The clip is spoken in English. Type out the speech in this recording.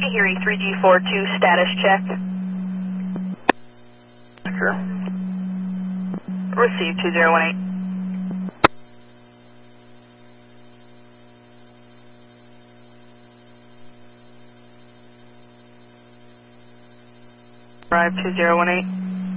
Erie 3G42 status check. Sure. Receive 2018. Drive 2018.